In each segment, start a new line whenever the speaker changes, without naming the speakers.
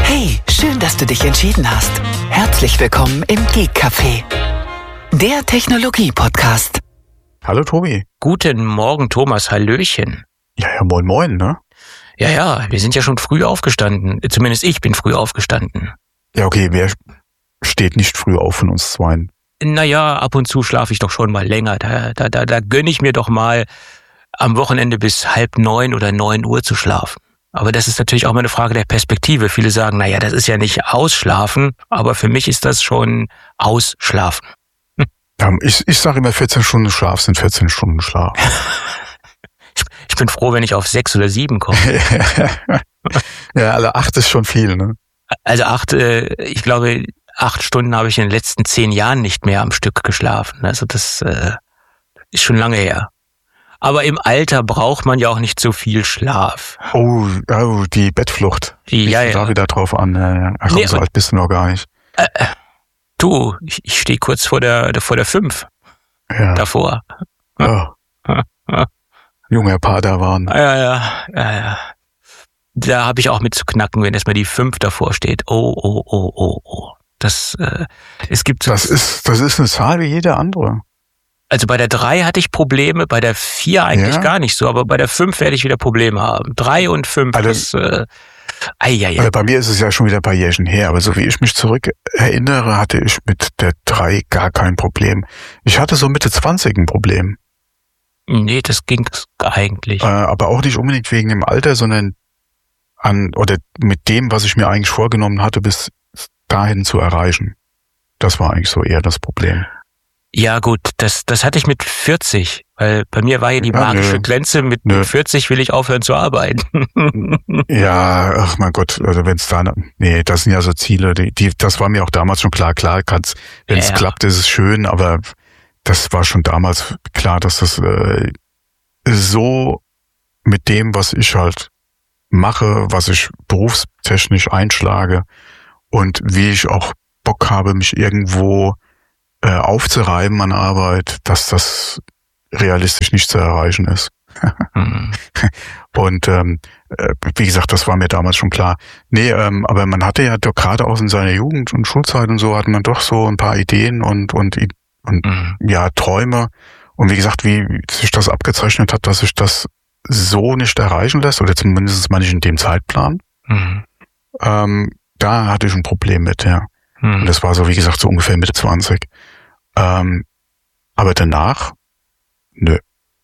Hey, schön, dass du dich entschieden hast. Herzlich willkommen im Geek Café, der Technologie-Podcast.
Hallo Tobi.
Guten Morgen, Thomas. Hallöchen.
Ja, moin moin, ne?
Ja, wir sind ja schon früh aufgestanden. Zumindest ich bin früh aufgestanden.
Ja, okay, wer steht nicht früh auf von uns zweien?
Naja, ab und zu schlafe ich doch schon mal länger. Da gönne ich mir doch mal am Wochenende bis 8:30 oder 9 Uhr zu schlafen. Aber das ist natürlich auch mal eine Frage der Perspektive. Viele sagen, naja, das ist ja nicht Ausschlafen, aber für mich ist das schon Ausschlafen.
Ja, ich sage immer, 14 Stunden Schlaf sind 14 Stunden Schlaf.
Ich bin froh, wenn ich auf 6 oder 7 komme.
Ja, also 8 ist schon viel, ne?
Also 8, ich glaube, 8 Stunden habe ich in den letzten 10 Jahren nicht mehr am Stück geschlafen. Also das ist schon lange her. Aber im Alter braucht man ja auch nicht so viel Schlaf.
Oh, die Bettflucht.
Ja.
Da wieder drauf an. Ach komm, so alt bist du noch gar nicht.
Du, ich stehe kurz vor der 5.
Ja.
Davor.
Oh. Junger Padawan.
Ja. Da habe ich auch mit zu knacken, wenn erstmal die 5 davor steht. Oh. Es gibt so.
Das ist eine Zahl wie jede andere.
Also bei der 3 hatte ich Probleme, bei der 4 eigentlich gar nicht so, aber bei der 5 werde ich wieder Probleme haben. 3 und 5 ist
Also bei mir ist es ja schon wieder ein paar Jährchen her, aber so wie ich mich zurück erinnere, hatte ich mit der 3 gar kein Problem. Ich hatte so Mitte 20 ein Problem.
Nee, das ging eigentlich.
Aber auch nicht unbedingt wegen dem Alter, sondern mit dem, was ich mir eigentlich vorgenommen hatte, bis dahin zu erreichen. Das war eigentlich so eher das Problem.
Ja gut, das hatte ich mit 40, weil bei mir war ja die magische Grenze, mit 40 will ich aufhören zu arbeiten.
Ja, ach mein Gott, also wenn's da, das sind ja so Ziele, das war mir auch damals schon klar, wenn es klappt, ist es schön, aber das war schon damals klar, dass das so mit dem, was ich halt mache, was ich berufstechnisch einschlage und wie ich auch Bock habe, mich irgendwo aufzureiben an Arbeit, dass das realistisch nicht zu erreichen ist. Und wie gesagt, das war mir damals schon klar. Aber man hatte ja doch gerade auch in seiner Jugend und Schulzeit und so, hatte man doch so ein paar Ideen und Träume. Und wie gesagt, wie sich das abgezeichnet hat, dass sich das so nicht erreichen lässt, oder zumindest mal nicht in dem Zeitplan, da hatte ich ein Problem mit, ja. Und das war so, wie gesagt, so ungefähr Mitte 20. Aber danach, nö.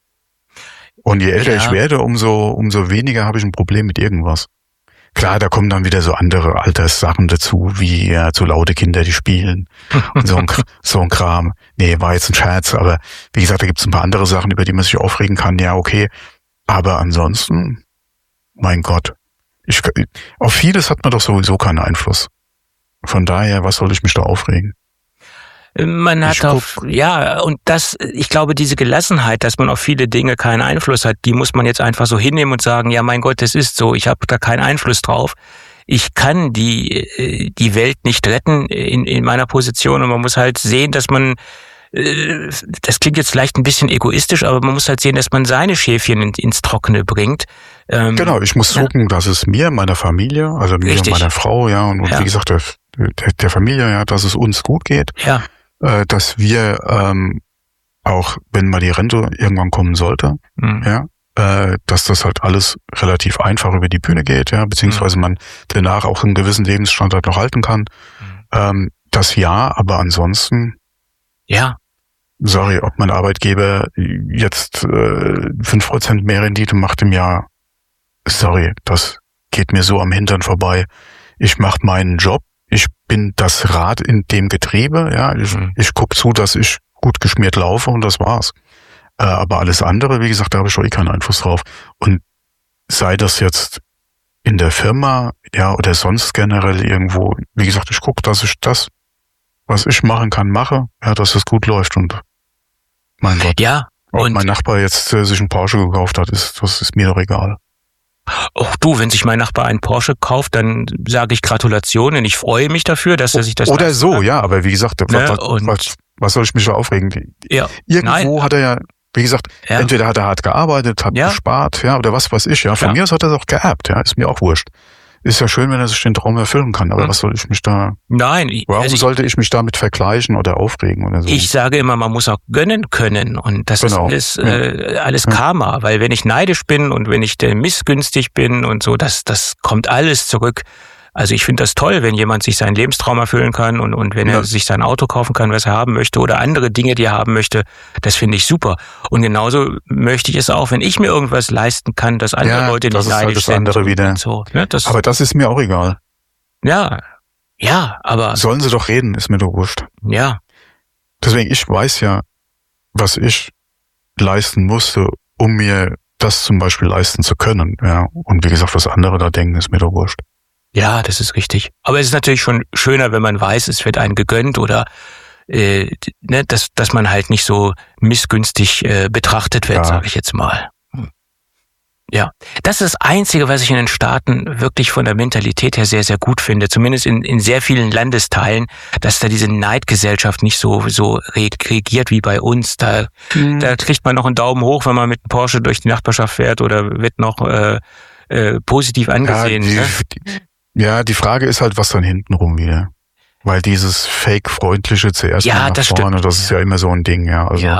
Und je älter ich werde, umso weniger habe ich ein Problem mit irgendwas. Klar, da kommen dann wieder so andere Alterssachen dazu, wie so laute Kinder, die spielen und so ein Kram. Nee, war jetzt ein Scherz, aber wie gesagt, da gibt's ein paar andere Sachen, über die man sich aufregen kann. Ja, okay. Aber ansonsten, mein Gott, auf vieles hat man doch sowieso keinen Einfluss. Von daher, was soll ich mich da aufregen?
Man hat ich glaube, diese Gelassenheit, dass man auf viele Dinge keinen Einfluss hat, die muss man jetzt einfach so hinnehmen und sagen, ja, mein Gott, das ist so, ich habe da keinen Einfluss drauf. Ich kann die Welt nicht retten in meiner Position und man muss halt sehen, dass man, das klingt jetzt vielleicht ein bisschen egoistisch, aber man muss halt sehen, dass man seine Schäfchen ins Trockene bringt.
Genau, ich muss gucken, dass es mir, meiner Familie, also mir und meiner Frau, und wie gesagt, der Familie, dass es uns gut geht.
Ja.
Dass wir auch, wenn mal die Rente irgendwann kommen sollte, dass das halt alles relativ einfach über die Bühne geht, beziehungsweise man danach auch einen gewissen Lebensstandard noch halten kann. Das aber ansonsten, sorry, ob mein Arbeitgeber jetzt 5% mehr Rendite macht im Jahr, sorry, das geht mir so am Hintern vorbei. Ich mache meinen Job. Ich bin das Rad in dem Getriebe, ich gucke zu, dass ich gut geschmiert laufe und das war's. Aber alles andere, wie gesagt, da habe ich schon keinen Einfluss drauf. Und sei das jetzt in der Firma, oder sonst generell irgendwo, wie gesagt, ich gucke, dass ich das, was ich machen kann, mache, dass es gut läuft und mein Gott.
Ja.
Ob mein Nachbar jetzt sich einen Porsche gekauft hat, das ist mir doch egal.
Auch du, wenn sich mein Nachbar einen Porsche kauft, dann sage ich Gratulationen. Ich freue mich dafür, dass er sich das
oder so, hat. Aber wie gesagt, was soll ich mich da aufregen?
Ja.
Irgendwo hat er ja, wie gesagt, entweder hat er hart gearbeitet, hat gespart, oder was weiß ich, Von mir aus hat er es auch geerbt, ist mir auch wurscht. ist ja schön, wenn er sich den Traum erfüllen kann, aber was soll ich mich da... Warum sollte ich mich damit vergleichen oder aufregen oder so?
Ich sage immer, man muss auch gönnen können und das ist alles Karma, weil wenn ich neidisch bin und wenn ich missgünstig bin und so, das kommt alles zurück. Also ich finde das toll, wenn jemand sich seinen Lebenstraum erfüllen kann und wenn er sich sein Auto kaufen kann, was er haben möchte oder andere Dinge, die er haben möchte, das finde ich super. Und genauso möchte ich es auch, wenn ich mir irgendwas leisten kann, dass andere Leute nicht neidisch sind.
Das andere wieder.
So, ne?
Aber das ist mir auch egal.
Ja, aber...
Sollen sie doch reden, ist mir doch wurscht.
Ja.
Deswegen, ich weiß ja, was ich leisten musste, um mir das zum Beispiel leisten zu können. Ja. Und wie gesagt, was andere da denken, ist mir doch wurscht.
Ja, das ist richtig. Aber es ist natürlich schon schöner, wenn man weiß, es wird einem gegönnt oder dass man halt nicht so missgünstig betrachtet wird, sage ich jetzt mal. Ja, das ist das Einzige, was ich in den Staaten wirklich von der Mentalität her sehr, sehr gut finde. Zumindest in sehr vielen Landesteilen, dass da diese Neidgesellschaft nicht so regiert wie bei uns. Da kriegt man noch einen Daumen hoch, wenn man mit einem Porsche durch die Nachbarschaft fährt oder wird noch positiv angesehen.
Ja, die Frage ist halt, was dann hintenrum wieder. Weil dieses Fake-Freundliche zuerst mal nach vorne, das ist ja immer so ein Ding, ja. Also,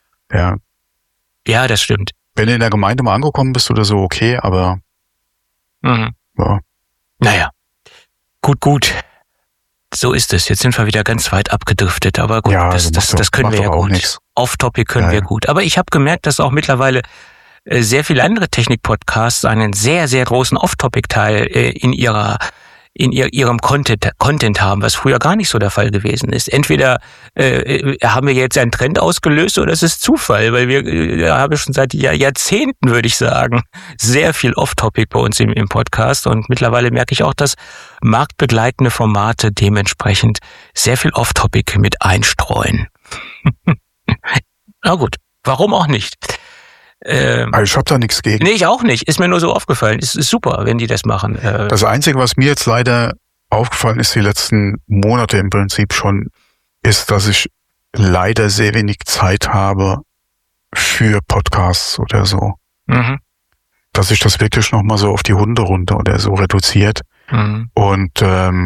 ja, das stimmt.
Wenn du in der Gemeinde mal angekommen bist oder so, okay, aber
ja. Naja, gut. So ist es. Jetzt sind wir wieder ganz weit abgedriftet, aber gut, das können wir ja gut. Off-Topic können wir gut. Aber ich habe gemerkt, dass auch mittlerweile sehr viele andere Technik-Podcasts einen sehr, sehr großen Off-Topic-Teil in ihrem Content haben, was früher gar nicht so der Fall gewesen ist. Entweder haben wir jetzt einen Trend ausgelöst oder es ist Zufall, weil wir haben schon seit Jahrzehnten, würde ich sagen, sehr viel Off-Topic bei uns im Podcast und mittlerweile merke ich auch, dass marktbegleitende Formate dementsprechend sehr viel Off-Topic mit einstreuen. Na gut, warum auch nicht?
Ich habe da nichts gegen.
Nee, ich auch nicht. Ist mir nur so aufgefallen. Es ist super, wenn die das machen.
Das Einzige, was mir jetzt leider aufgefallen ist, die letzten Monate im Prinzip schon, ist, dass ich leider sehr wenig Zeit habe für Podcasts oder so. Mhm. Dass sich das wirklich nochmal so auf die Hunderunde oder so reduziert. Mhm. Und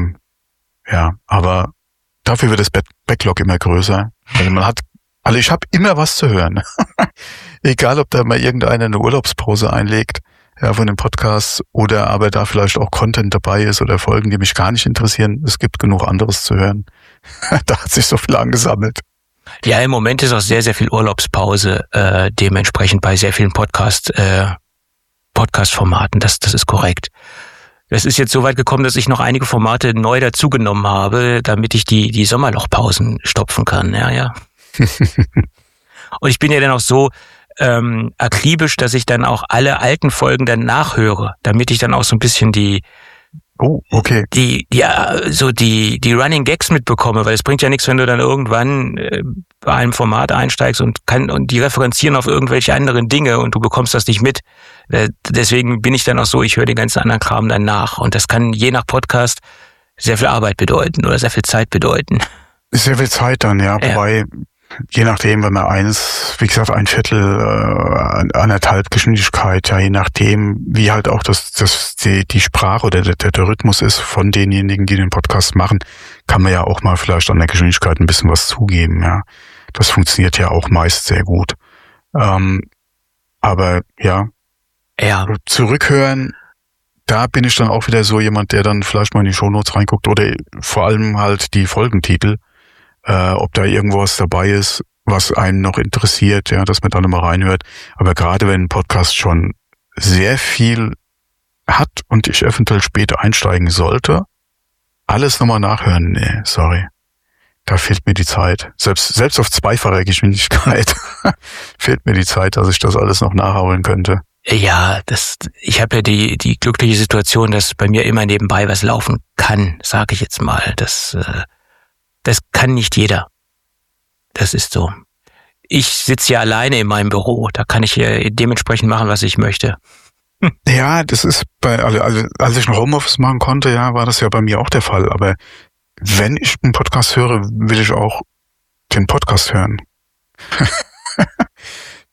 aber dafür wird das Backlog immer größer. Also ich habe immer was zu hören. Egal, ob da mal irgendeiner eine Urlaubspause einlegt, von dem Podcast oder aber da vielleicht auch Content dabei ist oder Folgen, die mich gar nicht interessieren. Es gibt genug anderes zu hören. Da hat sich so viel angesammelt.
Ja, im Moment ist auch sehr, sehr viel Urlaubspause dementsprechend bei sehr vielen Podcast-Formaten. Das ist korrekt. Das ist jetzt so weit gekommen, dass ich noch einige Formate neu dazugenommen habe, damit ich die Sommerlochpausen stopfen kann. Ja. Und ich bin ja dann auch so akribisch, dass ich dann auch alle alten Folgen dann nachhöre, damit ich dann auch so ein bisschen die Running Gags mitbekomme, weil es bringt ja nichts, wenn du dann irgendwann bei einem Format einsteigst und die referenzieren auf irgendwelche anderen Dinge und du bekommst das nicht mit. Deswegen bin ich dann auch so, ich höre den ganzen anderen Kram dann nach und das kann je nach Podcast sehr viel Arbeit bedeuten oder sehr viel Zeit bedeuten.
Sehr viel Zeit dann, ja. Wobei, je nachdem, wenn man ein Viertel, 1,5 Geschwindigkeit, ja, je nachdem, wie halt auch die Sprache oder der Rhythmus ist von denjenigen, die den Podcast machen, kann man ja auch mal vielleicht an der Geschwindigkeit ein bisschen was zugeben, ja. Das funktioniert ja auch meist sehr gut. Aber zurückhören, da bin ich dann auch wieder so jemand, der dann vielleicht mal in die Shownotes reinguckt oder vor allem halt die Folgentitel, ob da irgendwas dabei ist, was einen noch interessiert, ja, dass man dann mal reinhört. Aber gerade wenn ein Podcast schon sehr viel hat und ich eventuell später einsteigen sollte, alles nochmal nachhören, nee, sorry. Da fehlt mir die Zeit. Selbst auf zweifacher Geschwindigkeit fehlt mir die Zeit, dass ich das alles noch nachholen könnte.
Ja, ich habe ja die glückliche Situation, dass bei mir immer nebenbei was laufen kann, sage ich jetzt mal. Das kann nicht jeder. Das ist so. Ich sitze ja alleine in meinem Büro. Da kann ich ja dementsprechend machen, was ich möchte.
Ja, das ist als ich noch Homeoffice machen konnte, ja, war das ja bei mir auch der Fall. Aber wenn ich einen Podcast höre, will ich auch den Podcast hören.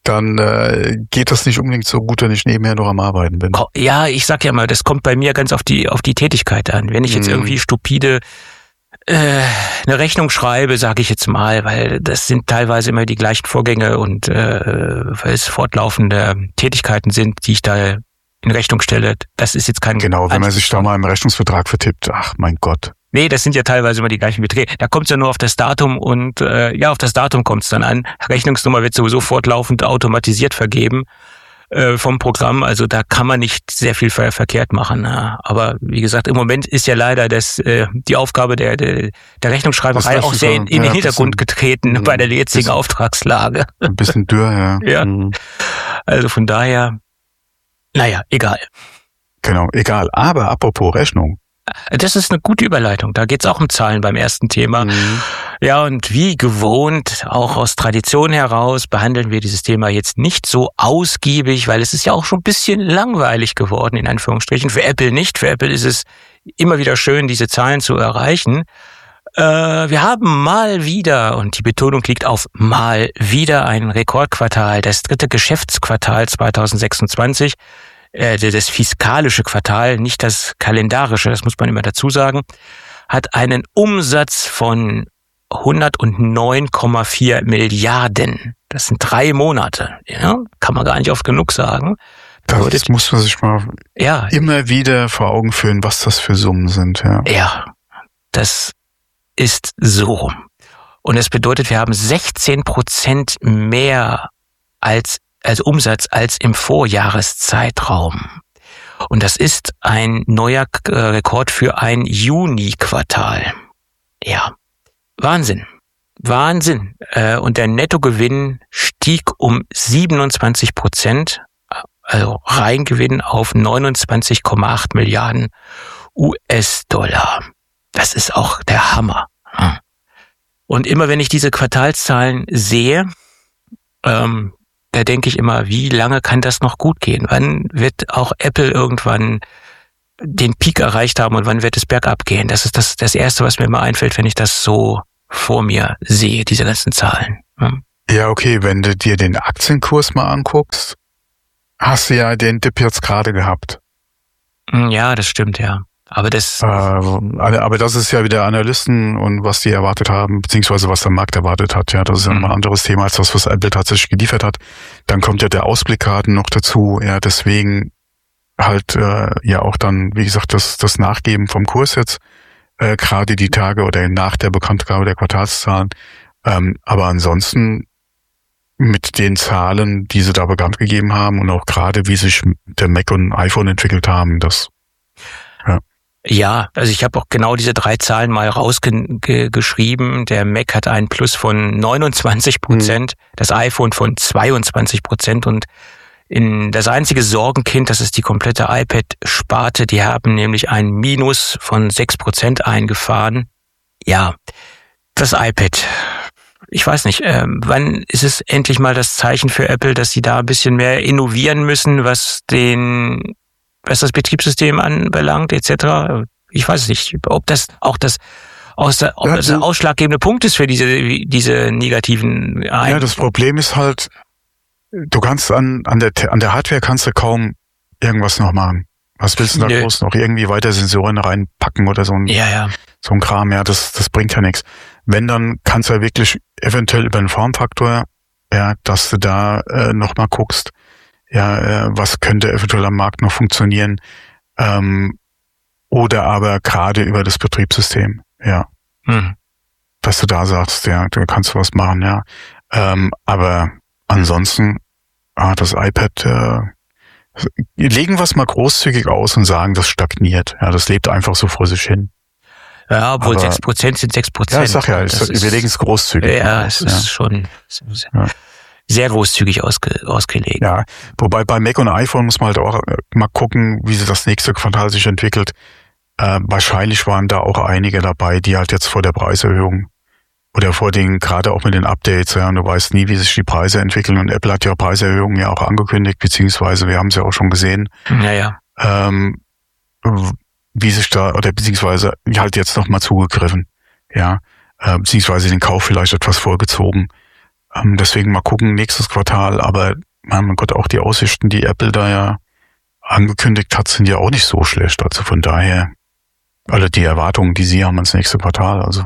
dann geht das nicht unbedingt so gut, wenn ich nebenher noch am Arbeiten bin.
Ja, ich sag ja mal, das kommt bei mir ganz auf die Tätigkeit an. Wenn ich jetzt irgendwie stupide eine Rechnung schreibe, sage ich jetzt mal, weil das sind teilweise immer die gleichen Vorgänge und weil es fortlaufende Tätigkeiten sind, die ich da in Rechnung stelle. Das ist jetzt kein...
Genau, wenn man sich da mal im Rechnungsvertrag vertippt, ach mein Gott.
Nee, das sind ja teilweise immer die gleichen Beträge. Da kommt es ja nur auf das Datum und auf das Datum kommt es dann an. Rechnungsnummer wird sowieso fortlaufend automatisiert vergeben vom Programm. Also da kann man nicht sehr viel verkehrt machen. Aber wie gesagt, im Moment ist ja leider die Aufgabe der Rechnungsschreiberei auch sehr in den Hintergrund getreten bei der jetzigen Auftragslage.
Ein bisschen dürr, ja.
Ja. Also von daher, naja, egal.
Genau, egal. Aber apropos Rechnung.
Das ist eine gute Überleitung. Da geht's auch um Zahlen beim ersten Thema. Ja, und wie gewohnt, auch aus Tradition heraus, behandeln wir dieses Thema jetzt nicht so ausgiebig, weil es ist ja auch schon ein bisschen langweilig geworden, in Anführungsstrichen. Für Apple nicht. Für Apple ist es immer wieder schön, diese Zahlen zu erreichen. Wir haben mal wieder, und die Betonung liegt auf mal wieder, ein Rekordquartal, das 3. Geschäftsquartal 2026. Das fiskalische Quartal, nicht das kalendarische, das muss man immer dazu sagen, hat einen Umsatz von 109,4 Milliarden. Das sind 3 Monate. Ja, kann man gar nicht oft genug sagen.
Das muss man sich mal immer wieder vor Augen führen, was das für Summen sind.
Ja, das ist so. Und das bedeutet, wir haben 16% mehr als Umsatz als im Vorjahreszeitraum. Und das ist ein neuer Rekord für ein Juni-Quartal. Ja, Wahnsinn. Und der Nettogewinn stieg um 27%, also Reingewinn auf 29,8 Milliarden US-Dollar. Das ist auch der Hammer. Und immer wenn ich diese Quartalszahlen sehe, da denke ich immer, wie lange kann das noch gut gehen? Wann wird auch Apple irgendwann den Peak erreicht haben und wann wird es bergab gehen? Das ist das Erste, was mir immer einfällt, wenn ich das so vor mir sehe, diese ganzen Zahlen.
Ja, okay, wenn du dir den Aktienkurs mal anguckst, hast du ja den Dip jetzt gerade gehabt.
Ja, das stimmt, ja. Aber das
ist ja wieder Analysten und was die erwartet haben, beziehungsweise was der Markt erwartet hat. Ja, das ist ja nochmal ein anderes Thema als das, was Apple tatsächlich geliefert hat. Dann kommt ja der Ausblick gerade noch dazu. Ja, deswegen halt auch dann, wie gesagt, das Nachgeben vom Kurs jetzt gerade die Tage oder nach der Bekanntgabe der Quartalszahlen. Aber ansonsten mit den Zahlen, die sie da bekannt gegeben haben und auch gerade wie sich der Mac und iPhone entwickelt haben, das
Ja, also ich habe auch genau diese 3 Zahlen mal rausgeschrieben. Der Mac hat einen Plus von 29%, das iPhone von 22% und das einzige Sorgenkind, das ist die komplette iPad-Sparte. Die haben nämlich ein Minus von 6% eingefahren. Ja, das iPad. Ich weiß nicht, wann ist es endlich mal das Zeichen für Apple, dass sie da ein bisschen mehr innovieren müssen, was das Betriebssystem anbelangt, etc. Ich weiß nicht, ob das auch der ausschlaggebende Punkt ist für diese negativen Einflüsse.
Ja, das Problem ist halt, du kannst an der Hardware kannst du kaum irgendwas noch machen. Was willst du da groß noch irgendwie weiter Sensoren reinpacken oder so ein Kram? Ja, das bringt ja nichts. Wenn, dann kannst du ja wirklich eventuell über einen Formfaktor, ja, dass du da noch mal guckst, ja, was könnte eventuell am Markt noch funktionieren, oder aber gerade über das Betriebssystem, ja. Dass du da sagst, ja, du kannst was machen, ja. Aber ansonsten, das iPad, legen wir es mal großzügig aus und sagen, das stagniert. Ja, das lebt einfach so vor sich hin.
Ja, obwohl 6% sind 6%.
Ja, ich sag ja, wir legen es großzügig
aus. Es ist schon sehr großzügig ausgelegt.
Ja, wobei bei Mac und iPhone muss man halt auch mal gucken, wie sich das nächste Quartal sich entwickelt. Wahrscheinlich waren da auch einige dabei, die halt jetzt vor der Preiserhöhung oder vor den, gerade auch mit den Updates, ja, und du weißt nie, wie sich die Preise entwickeln, und Apple hat ja Preiserhöhungen ja auch angekündigt, beziehungsweise wir haben es ja auch schon gesehen.
Ja.
Wie sich da, oder beziehungsweise halt jetzt nochmal zugegriffen, ja, beziehungsweise den Kauf vielleicht etwas vorgezogen. Deswegen mal gucken, nächstes Quartal. Aber mein Gott, auch die Aussichten, die Apple da ja angekündigt hat, sind ja auch nicht so schlecht. Also von daher, alle die Erwartungen, die sie haben ans nächste Quartal. Also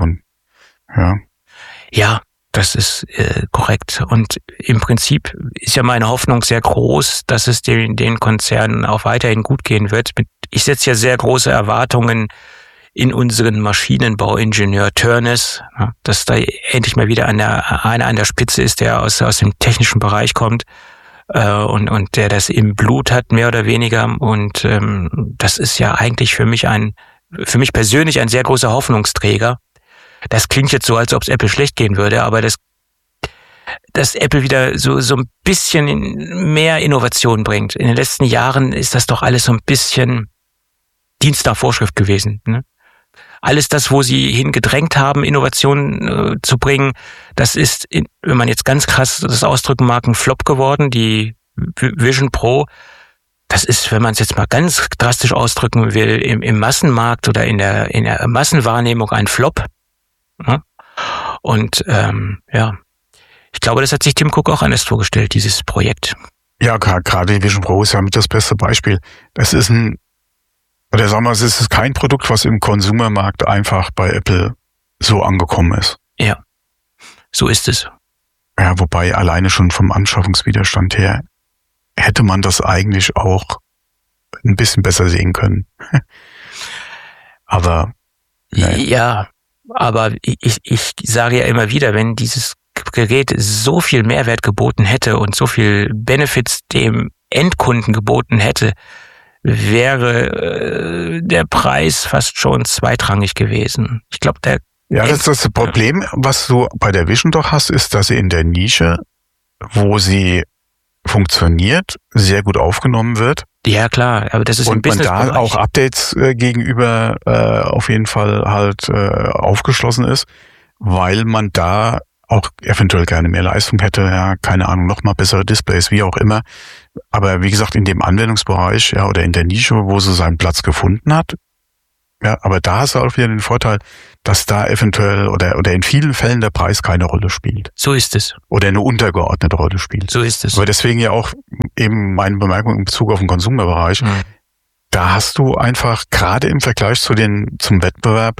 Ja, das ist korrekt. Und im Prinzip ist ja meine Hoffnung sehr groß, dass es den Konzernen auch weiterhin gut gehen wird. Ich setze ja sehr große Erwartungen in unseren Maschinenbauingenieur Törnes, dass da endlich mal wieder einer an der Spitze ist, der aus dem technischen Bereich kommt und der das im Blut hat, mehr oder weniger. Und das ist ja eigentlich für mich persönlich ein sehr großer Hoffnungsträger. Das klingt jetzt so, als ob es Apple schlecht gehen würde, aber dass Apple wieder so ein bisschen mehr Innovation bringt. In den letzten Jahren ist das doch alles so ein bisschen Dienst nach Vorschrift gewesen, ne? Alles das, wo sie hingedrängt haben, Innovationen zu bringen, das ist, wenn man jetzt ganz krass das ausdrücken mag, ein Flop geworden. Die Vision Pro, das ist, wenn man es jetzt mal ganz drastisch ausdrücken will, im Massenmarkt oder in der Massenwahrnehmung ein Flop. Ja? Und ich glaube, das hat sich Tim Cook auch anders vorgestellt, dieses Projekt.
Ja, gerade die Vision Pro ist ja mit das beste Beispiel. Es ist es ist kein Produkt, was im Konsumermarkt einfach bei Apple so angekommen ist.
Ja, so ist es.
Ja, wobei alleine schon vom Anschaffungswiderstand her hätte man das eigentlich auch ein bisschen besser sehen können. Aber
ja, aber ich sage ja immer wieder, wenn dieses Gerät so viel Mehrwert geboten hätte und so viel Benefits dem Endkunden geboten hätte, wäre der Preis fast schon zweitrangig gewesen. Ich glaube,
das Problem, was du bei der Vision doch hast, ist, dass sie in der Nische, wo sie funktioniert, sehr gut aufgenommen wird.
Ja, klar, aber das ist ein Businessbereich.
Und man da auch Updates gegenüber auf jeden Fall halt aufgeschlossen ist, weil man da auch eventuell gerne mehr Leistung hätte, ja, keine Ahnung, nochmal bessere Displays, wie auch immer. Aber wie gesagt, in dem Anwendungsbereich, ja, oder in der Nische, wo sie seinen Platz gefunden hat, ja, aber da hast du auch wieder den Vorteil, dass da eventuell oder in vielen Fällen der Preis keine Rolle spielt.
So ist es.
Oder eine untergeordnete Rolle spielt.
So ist es.
Aber deswegen ja auch eben meine Bemerkung in Bezug auf den Konsumerbereich. Da hast du einfach gerade im Vergleich zum Wettbewerb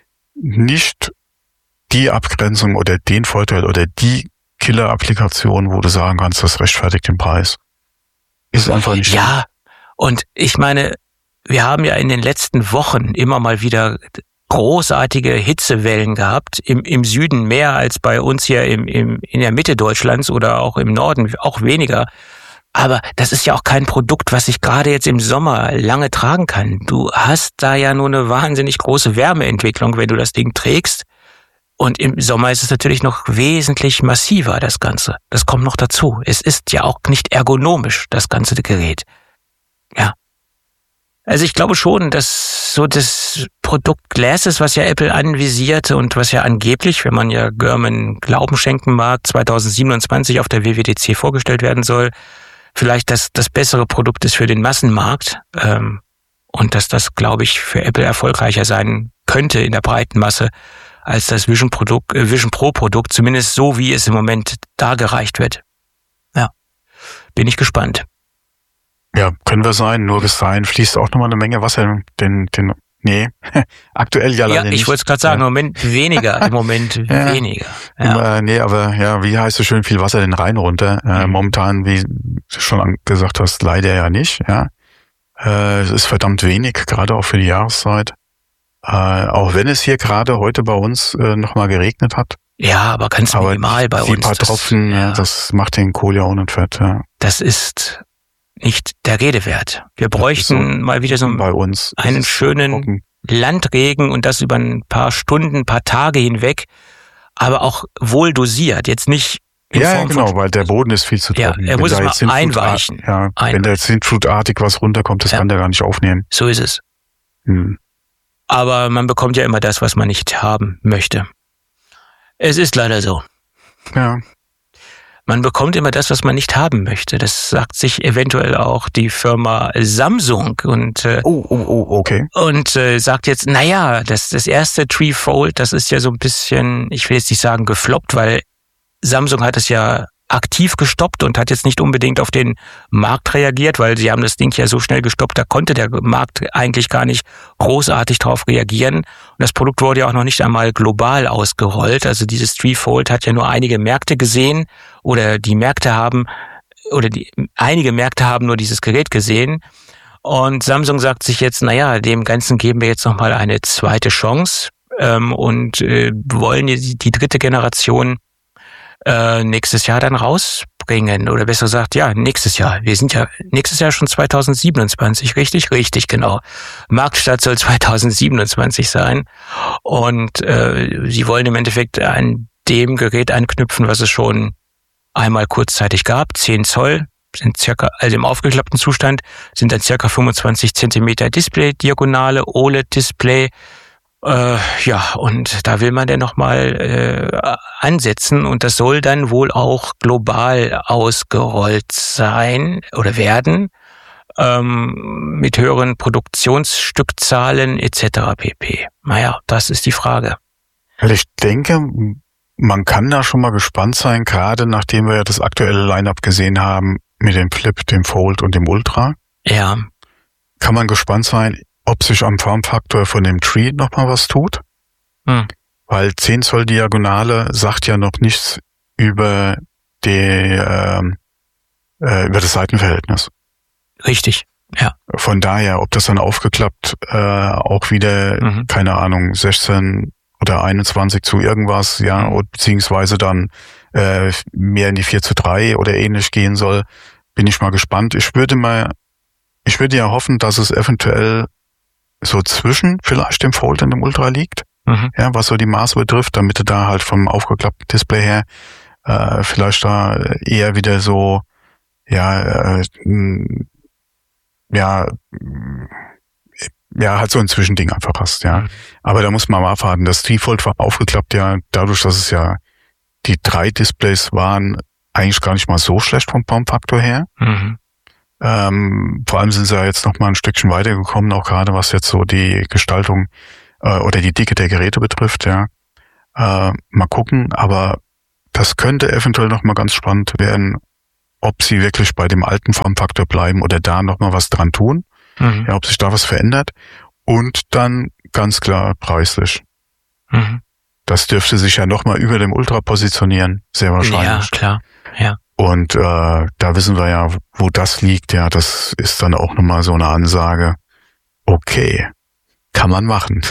nicht die Abgrenzung oder den Vorteil oder die Killer-Applikation, wo du sagen kannst, das rechtfertigt den Preis. Ist einfach nicht.
Ja, und ich meine, wir haben ja in den letzten Wochen immer mal wieder großartige Hitzewellen gehabt, im Süden mehr als bei uns hier in der Mitte Deutschlands oder auch im Norden, auch weniger. Aber das ist ja auch kein Produkt, was sich gerade jetzt im Sommer lange tragen kann. Du hast da ja nur eine wahnsinnig große Wärmeentwicklung, wenn du das Ding trägst. Und im Sommer ist es natürlich noch wesentlich massiver, das Ganze. Das kommt noch dazu. Es ist ja auch nicht ergonomisch, das ganze Gerät. Ja. Also ich glaube schon, dass so das Produkt Glasses, was ja Apple anvisierte und was ja angeblich, wenn man ja Gurman Glauben schenken mag, 2027 auf der WWDC vorgestellt werden soll, vielleicht das bessere Produkt ist für den Massenmarkt. Und dass das, glaube ich, für Apple erfolgreicher sein könnte in der breiten Masse als das Vision Pro Produkt, zumindest so, wie es im Moment dargereicht wird. Ja, bin ich gespannt.
Ja, können wir sein, nur bis dahin fließt auch nochmal eine Menge Wasser, aktuell ja leider nicht.
Ja, ich wollte es gerade sagen, im Moment weniger, weniger.
Ja. Aber ja, wie heißt so schön, viel Wasser den Rhein runter. Momentan, wie du schon gesagt hast, leider ja nicht, ja. Es ist verdammt wenig, gerade auch für die Jahreszeit. Auch wenn es hier gerade heute bei uns nochmal geregnet hat.
Ja, aber ganz minimal bei uns.
Ein paar Tropfen, das macht den Kohl ja auch nicht fett. Ja.
Das ist nicht der Rede wert. Wir bräuchten mal wieder so einen schönen Landregen und das über ein paar Stunden, ein paar Tage hinweg, aber auch wohl dosiert. Jetzt nicht
weil der Boden ist viel zu trocken.
Ja, er muss es mal einweichen.
Wenn da jetzt sintflutartig was runterkommt, das kann der gar nicht aufnehmen.
So ist es. Aber man bekommt ja immer das, was man nicht haben möchte. Es ist leider so.
Ja.
Man bekommt immer das, was man nicht haben möchte. Das sagt sich eventuell auch die Firma Samsung und
okay.
Und sagt jetzt, naja, das erste Treefold, das ist ja so ein bisschen, ich will jetzt nicht sagen gefloppt, weil Samsung hat es ja aktiv gestoppt und hat jetzt nicht unbedingt auf den Markt reagiert, weil sie haben das Ding ja so schnell gestoppt, da konnte der Markt eigentlich gar nicht großartig drauf reagieren. Und das Produkt wurde ja auch noch nicht einmal global ausgerollt. Also dieses Treefold hat ja nur einige Märkte gesehen oder einige Märkte haben nur dieses Gerät gesehen. Und Samsung sagt sich jetzt, dem Ganzen geben wir jetzt nochmal eine zweite Chance und wollen die dritte Generation nächstes Jahr dann rausbringen. Oder besser gesagt, nächstes Jahr. Wir sind ja nächstes Jahr schon 2027, richtig? Richtig, genau. Marktstart soll 2027 sein. Und sie wollen im Endeffekt an dem Gerät anknüpfen, was es schon einmal kurzzeitig gab. 10 Zoll sind also im aufgeklappten Zustand, sind dann circa 25 Zentimeter Display-Diagonale, OLED-Display. Und da will man dann nochmal ansetzen und das soll dann wohl auch global ausgerollt sein oder werden, mit höheren Produktionsstückzahlen etc. pp. Das ist die Frage.
Ich denke, man kann da schon mal gespannt sein, gerade nachdem wir ja das aktuelle Line-Up gesehen haben mit dem Flip, dem Fold und dem Ultra.
Ja.
Kann man gespannt sein, ob sich am Formfaktor von dem Tree nochmal was tut. Weil 10 Zoll Diagonale sagt ja noch nichts über über das Seitenverhältnis.
Richtig, ja.
Von daher, ob das dann aufgeklappt auch wieder, keine Ahnung, 16 oder 21 zu irgendwas, beziehungsweise dann mehr in die 4:3 oder ähnlich gehen soll, bin ich mal gespannt. Ich würde ja hoffen, dass es eventuell so zwischen vielleicht dem Fold und dem Ultra liegt, was so die Maße betrifft, damit du da halt vom aufgeklappten Display her vielleicht da eher wieder so halt so ein Zwischending einfach hast, ja. Aber da muss man mal abwarten. Das Treefold war aufgeklappt, dadurch, dass es ja die 3 Displays waren, eigentlich gar nicht mal so schlecht vom Formfaktor her. Vor allem sind sie ja jetzt noch mal ein Stückchen weitergekommen, auch gerade was jetzt so die Gestaltung oder die Dicke der Geräte betrifft, mal gucken, aber das könnte eventuell noch mal ganz spannend werden, ob sie wirklich bei dem alten Formfaktor bleiben oder da noch mal was dran tun, ob sich da was verändert und dann ganz klar preislich. Das dürfte sich ja noch mal über dem Ultra positionieren, sehr wahrscheinlich.
Ja, klar, ja.
Und da wissen wir ja, wo das liegt. Ja, das ist dann auch nochmal so eine Ansage. Okay, kann man machen.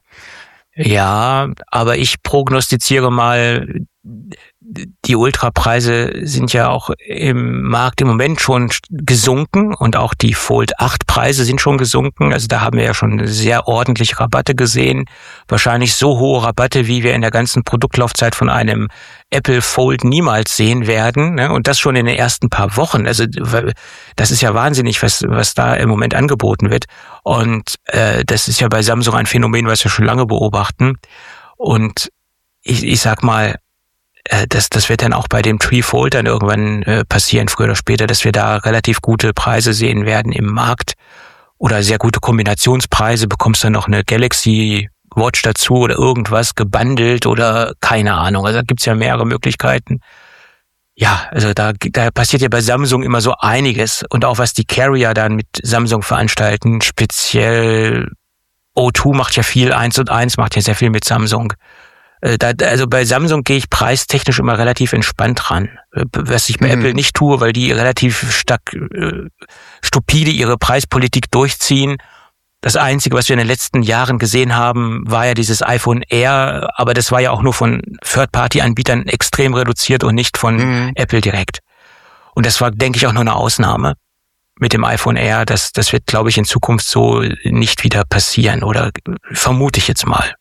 Ja, aber ich prognostiziere mal, die Ultrapreise sind ja auch im Markt im Moment schon gesunken und auch die Fold 8 Preise sind schon gesunken. Also da haben wir ja schon sehr ordentlich Rabatte gesehen. Wahrscheinlich so hohe Rabatte, wie wir in der ganzen Produktlaufzeit von einem Apple Fold niemals sehen werden. Und das schon in den ersten paar Wochen. Also das ist ja wahnsinnig, was da im Moment angeboten wird. Und das ist ja bei Samsung ein Phänomen, was wir schon lange beobachten. Und ich sag mal, das wird dann auch bei dem Treefold dann irgendwann passieren, früher oder später, dass wir da relativ gute Preise sehen werden im Markt oder sehr gute Kombinationspreise. Bekommst dann noch eine Galaxy Watch dazu oder irgendwas gebundelt oder keine Ahnung. Also da gibt's ja mehrere Möglichkeiten. Ja, also da passiert ja bei Samsung immer so einiges und auch was die Carrier dann mit Samsung veranstalten, speziell O2 macht ja viel, 1&1 macht ja sehr viel mit Samsung. Also bei Samsung gehe ich preistechnisch immer relativ entspannt ran, was ich bei Apple nicht tue, weil die relativ stark stupide ihre Preispolitik durchziehen. Das Einzige, was wir in den letzten Jahren gesehen haben, war ja dieses iPhone Air, aber das war ja auch nur von Third-Party-Anbietern extrem reduziert und nicht von Apple direkt. Und das war, denke ich, auch nur eine Ausnahme mit dem iPhone Air. Das wird, glaube ich, in Zukunft so nicht wieder passieren oder vermute ich jetzt mal.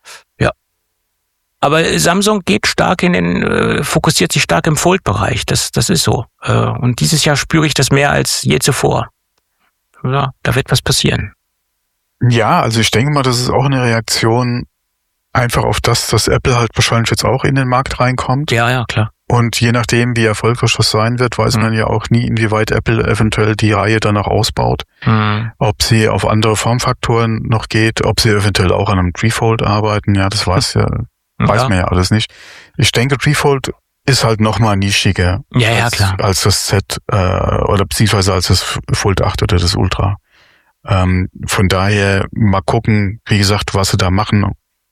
Aber Samsung geht stark fokussiert sich stark im Fold-Bereich. Das ist so. Und dieses Jahr spüre ich das mehr als je zuvor. Ja, da wird was passieren.
Ja, also ich denke mal, das ist auch eine Reaktion einfach auf das, dass Apple halt wahrscheinlich jetzt auch in den Markt reinkommt.
Ja, klar.
Und je nachdem, wie erfolgreich das sein wird, weiß man ja auch nie, inwieweit Apple eventuell die Reihe danach ausbaut. Ob sie auf andere Formfaktoren noch geht, ob sie eventuell auch an einem Treefold arbeiten. Ja, das weiß man ja alles nicht. Ich denke, Treefold ist halt nochmal nischiger
klar.
als das Z oder beziehungsweise als das Fold 8 oder das Ultra. Von daher mal gucken, wie gesagt, was sie da machen,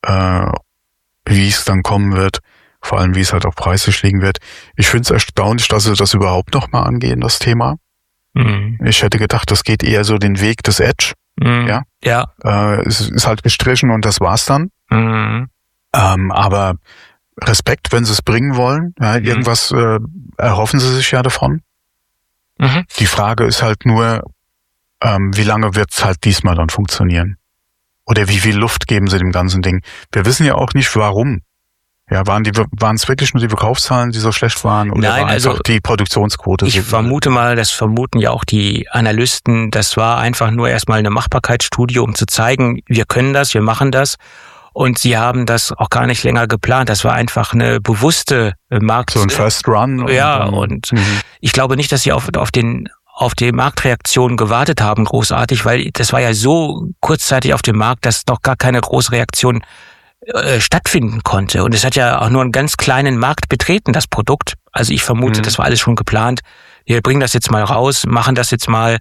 wie es dann kommen wird, vor allem wie es halt auch preislich liegen wird. Ich finde es erstaunlich, dass sie das überhaupt nochmal angehen, das Thema. Mhm. Ich hätte gedacht, das geht eher so den Weg des Edge. Mhm. Ja. Es ist halt gestrichen und das war's dann. Mhm. Aber Respekt, wenn sie es bringen wollen. Ja, irgendwas erhoffen sie sich ja davon. Mhm. Die Frage ist halt nur, wie lange wird's halt diesmal dann funktionieren? Oder wie viel Luft geben sie dem ganzen Ding? Wir wissen ja auch nicht, warum. Ja, waren es wirklich nur die Verkaufszahlen, die so schlecht waren? Oder
Nein,
war einfach die Produktionsquote?
Ich vermute mal, das vermuten ja auch die Analysten, das war einfach nur erstmal eine Machbarkeitsstudie, um zu zeigen, wir können das, wir machen das. Und sie haben das auch gar nicht länger geplant. Das war einfach eine bewusste Markt.
So ein First Run.
Und ich glaube nicht, dass sie auf die Marktreaktion gewartet haben, großartig, weil das war ja so kurzzeitig auf dem Markt, dass noch gar keine große Reaktion stattfinden konnte. Und es hat ja auch nur einen ganz kleinen Markt betreten, das Produkt. Also ich vermute, das war alles schon geplant. Wir bringen das jetzt mal raus, machen das jetzt mal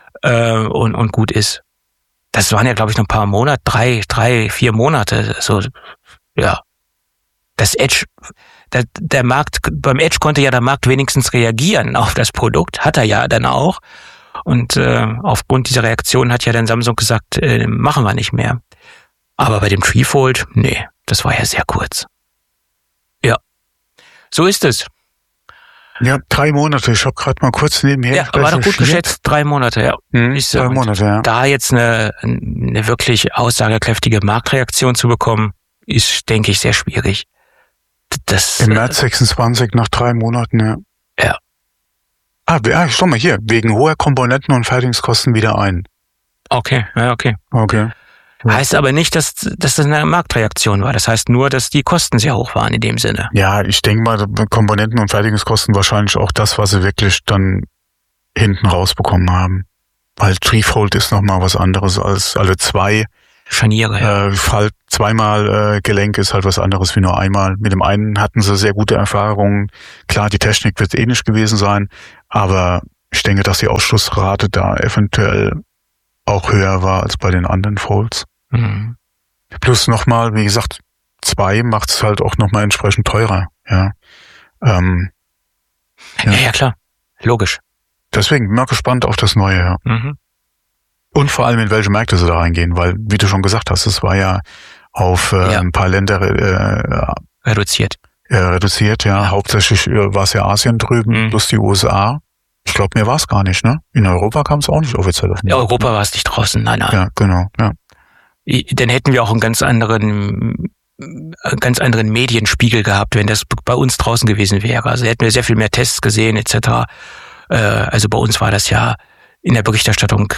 und gut ist. Das waren ja, glaube ich, noch ein paar Monate, 3-4 Monate. So, ja. Das Edge, der Markt, beim Edge konnte ja der Markt wenigstens reagieren auf das Produkt, hat er ja dann auch. Und aufgrund dieser Reaktion hat ja dann Samsung gesagt, machen wir nicht mehr. Aber bei dem Treefold, nee, das war ja sehr kurz. Ja, so ist es.
Ja, 3 Monate. Ich habe gerade mal kurz nebenher.
Ja, war doch gut geschätzt, 3 Monate, ja.
3 Monate, ja.
Da jetzt eine wirklich aussagekräftige Marktreaktion zu bekommen, ist, denke ich, sehr schwierig.
Im März 26 nach 3 Monaten, ja.
Ja.
Schau mal hier, wegen hoher Komponenten- und Fertigungskosten wieder ein.
Okay, ja, okay. Heißt aber nicht, dass das eine Marktreaktion war. Das heißt nur, dass die Kosten sehr hoch waren in dem Sinne.
Ja, ich denke mal, Komponenten- und Fertigungskosten wahrscheinlich auch das, was sie wirklich dann hinten rausbekommen haben. Weil Treefold ist nochmal was anderes als alle 2
Scharniere. Ja.
Halt zweimal Gelenk ist halt was anderes wie nur einmal. Mit dem einen hatten sie sehr gute Erfahrungen. Klar, die Technik wird ähnlich gewesen sein, aber ich denke, dass die Ausschlussrate da eventuell auch höher war als bei den anderen Folds. Mhm. Plus nochmal, wie gesagt, 2 macht es halt auch nochmal entsprechend teurer. Ja.
Ja, klar. Logisch.
Deswegen bin ich mal gespannt auf das Neue. Ja. Mhm. Und vor allem, in welche Märkte sie da reingehen, weil, wie du schon gesagt hast, es war ja auf ein paar Länder
reduziert.
Reduziert, ja. Hauptsächlich war es ja Asien drüben, plus die USA. Ich glaube, mehr war es gar nicht, ne? In Europa kam es auch nicht offiziell auf den Markt.
In Europa war es nicht draußen, nein.
Ja, genau, ja.
Dann hätten wir auch einen ganz anderen Medienspiegel gehabt, wenn das bei uns draußen gewesen wäre. Also hätten wir sehr viel mehr Tests gesehen, etc. Also bei uns war das ja in der Berichterstattung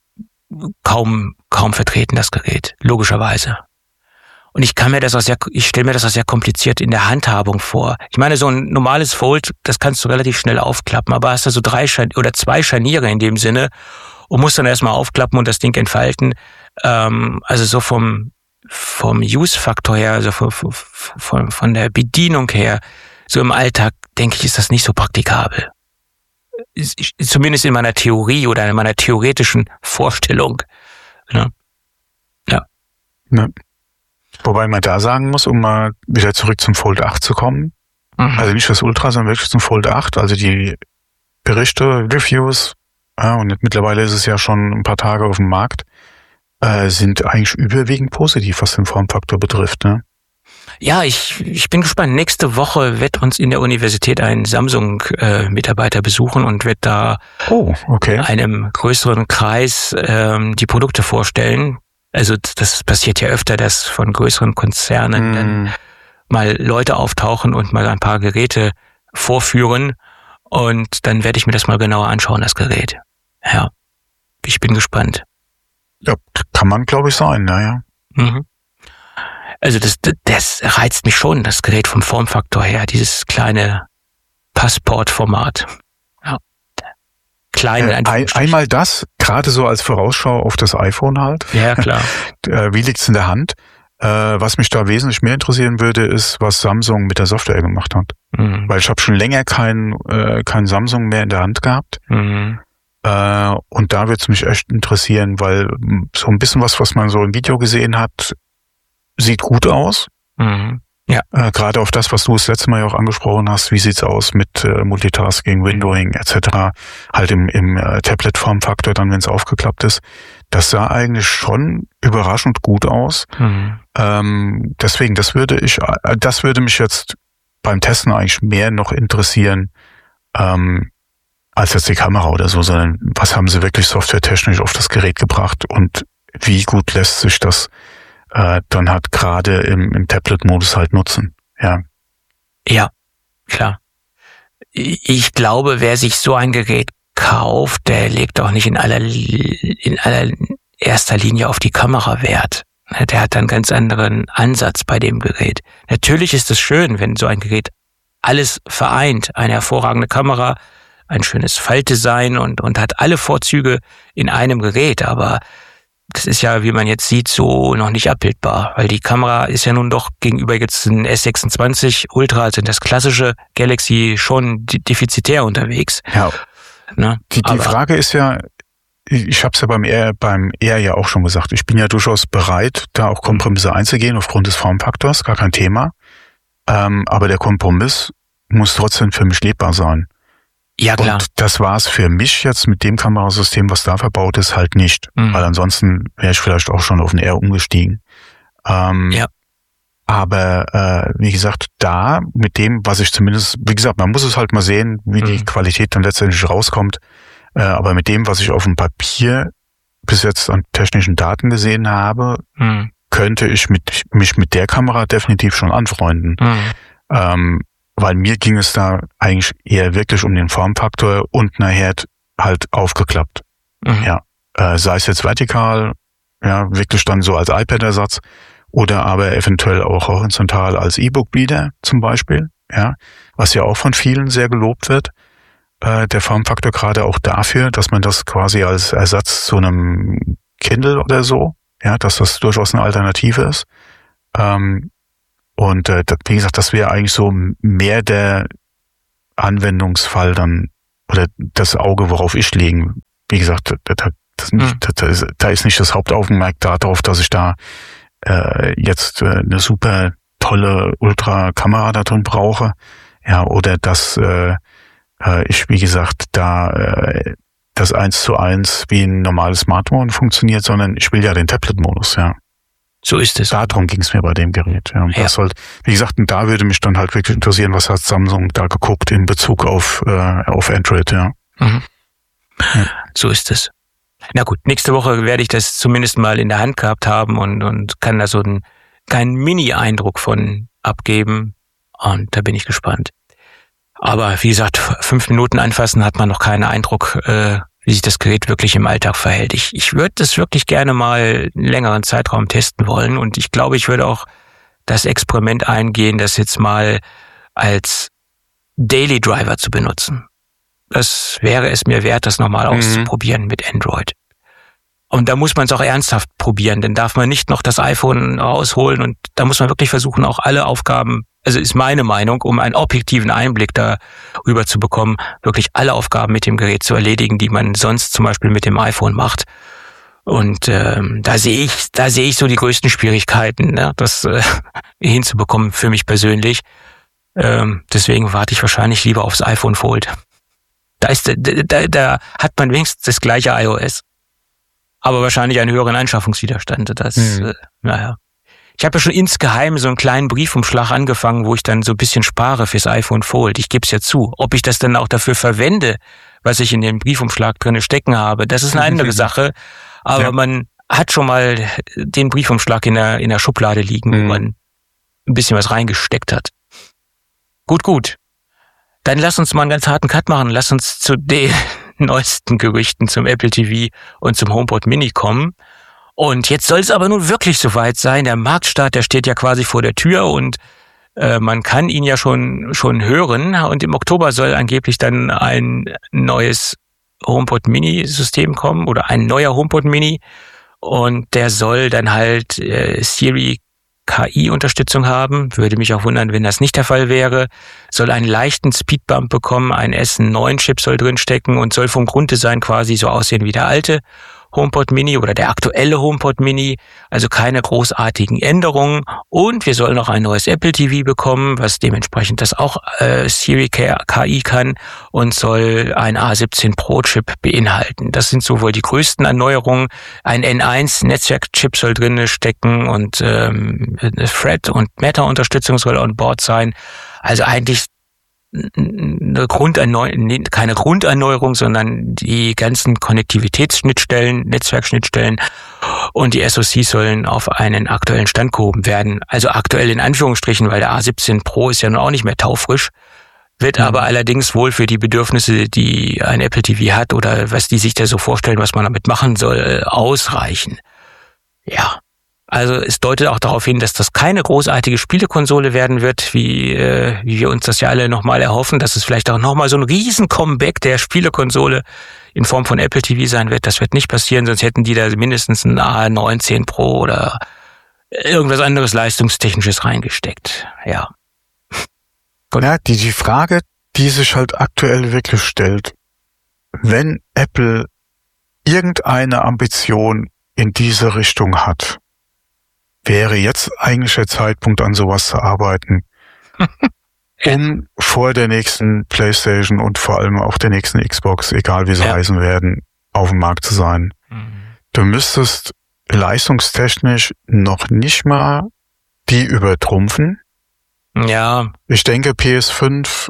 kaum vertreten, das Gerät, logischerweise. Und ich stelle mir das auch sehr kompliziert in der Handhabung vor. Ich meine, so ein normales Fold, das kannst du relativ schnell aufklappen, aber hast du so 2 Scharniere in dem Sinne und musst dann erstmal aufklappen und das Ding entfalten. Also so vom Use-Faktor her, also von der Bedienung her, so im Alltag, denke ich, ist das nicht so praktikabel. Zumindest in meiner Theorie oder in meiner theoretischen Vorstellung. Ne? Ja.
Ne. Wobei man da sagen muss, um mal wieder zurück zum Fold 8 zu kommen, also nicht das Ultra, sondern wirklich zum Fold 8, also die Berichte, Reviews, und mittlerweile ist es ja schon ein paar Tage auf dem Markt, sind eigentlich überwiegend positiv, was den Formfaktor betrifft. Ne?
Ja, ich bin gespannt. Nächste Woche wird uns in der Universität ein Samsung-Mitarbeiter besuchen und wird da einem größeren Kreis die Produkte vorstellen. Also das passiert ja öfter, dass von größeren Konzernen dann mal Leute auftauchen und mal ein paar Geräte vorführen. Und dann werde ich mir das mal genauer anschauen, das Gerät. Ja, ich bin gespannt.
Ja, kann man, glaube ich, sein, naja.
Mhm. Also das reizt mich schon, das Gerät vom Formfaktor her, dieses kleine Passportformat. Ja. Kleine
einmal das, gerade so als Vorausschau auf das iPhone halt.
Ja, klar.
Wie liegt's in der Hand? Was mich da wesentlich mehr interessieren würde, ist, was Samsung mit der Software gemacht hat. Weil ich habe schon länger kein Samsung mehr in der Hand gehabt. Und da würde es mich echt interessieren, weil so ein bisschen was man so im Video gesehen hat, sieht gut aus.
Ja.
Gerade auf das, was du das letzte Mal ja auch angesprochen hast, wie sieht's aus mit Multitasking, Windowing etc., halt im Tablet-Formfaktor dann, wenn es aufgeklappt ist. Das sah eigentlich schon überraschend gut aus. Deswegen, das würde mich jetzt beim Testen eigentlich mehr noch interessieren, als jetzt die Kamera oder so, sondern was haben sie wirklich softwaretechnisch auf das Gerät gebracht und wie gut lässt sich das dann halt gerade im Tablet-Modus halt nutzen.
Ja, klar. Ich glaube, wer sich so ein Gerät kauft, der legt auch nicht in allererster Linie auf die Kamera Wert. Der hat einen ganz anderen Ansatz bei dem Gerät. Natürlich ist es schön, wenn so ein Gerät alles vereint. Eine hervorragende Kamera, ein schönes Faltdesign und hat alle Vorzüge in einem Gerät. Aber das ist ja, wie man jetzt sieht, so noch nicht abbildbar. Weil die Kamera ist ja nun doch gegenüber jetzt ein S26 Ultra, also das klassische Galaxy, schon defizitär unterwegs.
Ja. Ne? Die Frage ist ja, ich habe es ja beim R ja auch schon gesagt, ich bin ja durchaus bereit, da auch Kompromisse einzugehen aufgrund des Formfaktors, gar kein Thema. Aber der Kompromiss muss trotzdem für mich lebbar sein.
Ja, klar.
Und das war es für mich jetzt mit dem Kamerasystem, was da verbaut ist, halt nicht. Weil ansonsten wäre ich vielleicht auch schon auf den R umgestiegen.
Ja.
Aber wie gesagt, da mit dem, was ich zumindest, wie gesagt, man muss es halt mal sehen, wie die Qualität dann letztendlich rauskommt. Aber mit dem, was ich auf dem Papier bis jetzt an technischen Daten gesehen habe, könnte ich mich mit der Kamera definitiv schon anfreunden. Weil mir ging es da eigentlich eher wirklich um den Formfaktor und nachher halt aufgeklappt. Ja, sei es jetzt vertikal, ja, wirklich dann so als iPad-Ersatz oder aber eventuell auch horizontal als E-Book-Reader zum Beispiel, ja, was ja auch von vielen sehr gelobt wird. Der Formfaktor gerade auch dafür, dass man das quasi als Ersatz zu einem Kindle oder so, ja, dass das durchaus eine Alternative ist. Und wie gesagt, das wäre eigentlich so mehr der Anwendungsfall dann oder das Auge, worauf ich legen. Wie gesagt, da ist nicht das Hauptaugenmerk darauf, dass ich da jetzt eine super tolle Ultra-Kamera da drin brauche, ja, oder dass ich, wie gesagt, da das 1:1 wie ein normales Smartphone funktioniert, sondern ich will ja den Tablet-Modus, ja.
So ist es.
Darum ging es mir bei dem Gerät. Ja. Und das halt, wie gesagt, und da würde mich dann halt wirklich interessieren, was hat Samsung da geguckt in Bezug auf Android, ja.
Ja. So ist es. Na gut, nächste Woche werde ich das zumindest mal in der Hand gehabt haben und kann da so einen kleinen Mini-Eindruck von abgeben. Und da bin ich gespannt. Aber wie gesagt, 5 Minuten anfassen hat man noch keinen Eindruck, wie sich das Gerät wirklich im Alltag verhält. Ich würde das wirklich gerne mal einen längeren Zeitraum testen wollen und ich glaube, ich würde auch das Experiment eingehen, das jetzt mal als Daily Driver zu benutzen. Das wäre es mir wert, das nochmal auszuprobieren mit Android. Und da muss man es auch ernsthaft probieren, denn darf man nicht noch das iPhone rausholen und da muss man wirklich versuchen, auch alle Aufgaben, also ist meine Meinung, um einen objektiven Einblick darüber zu bekommen, wirklich alle Aufgaben mit dem Gerät zu erledigen, die man sonst zum Beispiel mit dem iPhone macht. Und da sehe ich so die größten Schwierigkeiten, ne, das hinzubekommen für mich persönlich. Deswegen warte ich wahrscheinlich lieber aufs iPhone Fold. Da hat man wenigstens das gleiche iOS. Aber wahrscheinlich einen höheren Anschaffungswiderstand. Naja. Ich habe ja schon insgeheim so einen kleinen Briefumschlag angefangen, wo ich dann so ein bisschen spare fürs iPhone Fold. Ich gebe es ja zu. Ob ich das dann auch dafür verwende, was ich in dem Briefumschlag drinne stecken habe, das ist eine andere Sache. Aber man hat schon mal den Briefumschlag in der Schublade liegen, wo man ein bisschen was reingesteckt hat. Gut. Dann lass uns mal einen ganz harten Cut machen. Lass uns zu den neuesten Gerüchten zum Apple TV und zum HomePod Mini kommen. Und jetzt soll es aber nun wirklich soweit sein. Der Marktstart, der steht ja quasi vor der Tür und man kann ihn ja schon hören. Und im Oktober soll angeblich dann ein neues HomePod Mini System kommen oder ein neuer HomePod Mini. Und der soll dann halt Siri KI-Unterstützung haben. Würde mich auch wundern, wenn das nicht der Fall wäre. Soll einen leichten Speedbump bekommen. Ein S9-Chip soll drinstecken und soll vom Grunddesign quasi so aussehen wie der alte HomePod Mini oder der aktuelle HomePod Mini, also keine großartigen Änderungen. Und wir sollen noch ein neues Apple TV bekommen, was dementsprechend das auch Siri KI kann und soll ein A17 Pro Chip beinhalten. Das sind so wohl die größten Erneuerungen. Ein N1 Netzwerkchip soll drin stecken und Thread und Meta-Unterstützung soll on board sein. Also eigentlich keine Grunderneuerung, sondern die ganzen Konnektivitätsschnittstellen, Netzwerkschnittstellen und die SoCs sollen auf einen aktuellen Stand gehoben werden. Also aktuell in Anführungsstrichen, weil der A17 Pro ist ja nun auch nicht mehr taufrisch, wird aber allerdings wohl für die Bedürfnisse, die ein Apple TV hat oder was die sich da so vorstellen, was man damit machen soll, ausreichen. Ja. Also es deutet auch darauf hin, dass das keine großartige Spielekonsole werden wird, wie wir uns das ja alle nochmal erhoffen, dass es vielleicht auch nochmal so ein Riesen-Comeback der Spielekonsole in Form von Apple TV sein wird. Das wird nicht passieren, sonst hätten die da mindestens ein A19 Pro oder irgendwas anderes Leistungstechnisches reingesteckt. Ja.
Ja, die Frage, die sich halt aktuell wirklich stellt, wenn Apple irgendeine Ambition in diese Richtung hat, wäre jetzt eigentlich der Zeitpunkt, an sowas zu arbeiten, um vor der nächsten PlayStation und vor allem auch der nächsten Xbox, egal wie sie heißen werden, auf dem Markt zu sein. Du müsstest leistungstechnisch noch nicht mal die übertrumpfen.
Ja.
Ich denke, PS5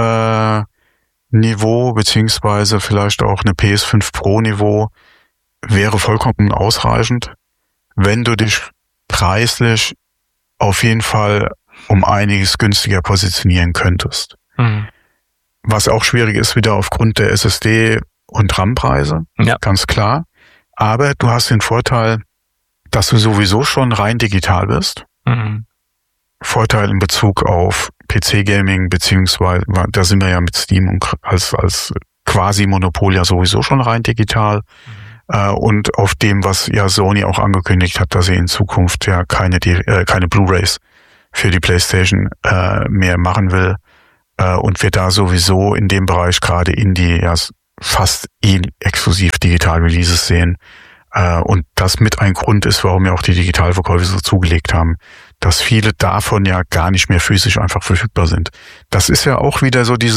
Niveau beziehungsweise vielleicht auch eine PS5 Pro Niveau wäre vollkommen ausreichend, wenn du dich preislich auf jeden Fall um einiges günstiger positionieren könntest. Was auch schwierig ist, wieder aufgrund der SSD- und RAM-Preise, ganz klar. Aber du hast den Vorteil, dass du sowieso schon rein digital bist. Vorteil in Bezug auf PC-Gaming, beziehungsweise, da sind wir ja mit Steam und als quasi Monopol ja sowieso schon rein digital. Und auf dem, was ja Sony auch angekündigt hat, dass sie in Zukunft ja keine Blu-rays für die PlayStation mehr machen will, und wir da sowieso in dem Bereich gerade Indie ja fast exklusiv digital Releases sehen, und das mit ein Grund ist, warum ja auch die Digitalverkäufe so zugelegt haben, dass viele davon ja gar nicht mehr physisch einfach verfügbar sind. Das ist ja auch wieder so diese